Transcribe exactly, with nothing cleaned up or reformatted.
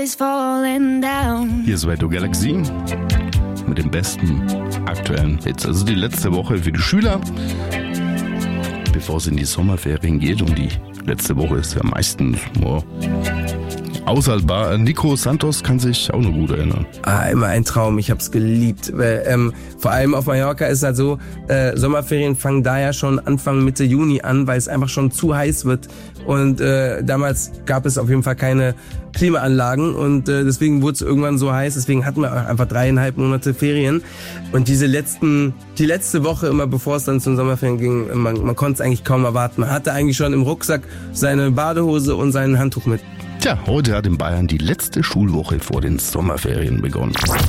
Hier ist Radio Galaxy mit den besten aktuellen Hits. Also die letzte Woche für die Schüler, bevor es in die Sommerferien geht. Und die letzte Woche ist ja meistens oh, aushaltbar. Nico Santos kann sich auch noch gut erinnern. Ah, immer ein Traum. Ich hab's geliebt. Weil, ähm, vor allem auf Mallorca ist halt so, äh, Sommerferien fangen da ja schon Anfang Mitte Juni an, weil es einfach schon zu heiß wird. Und äh, damals gab es auf jeden Fall keine Klimaanlagen und äh, deswegen wurde es irgendwann so heiß. Deswegen hatten wir einfach dreieinhalb Monate Ferien. Und diese letzten, die letzte Woche, immer bevor es dann zum Sommerferien ging, man, man konnte es eigentlich kaum erwarten. Man hatte eigentlich schon im Rucksack seine Badehose und sein Handtuch mit. Tja, heute hat in Bayern die letzte Schulwoche vor den Sommerferien begonnen.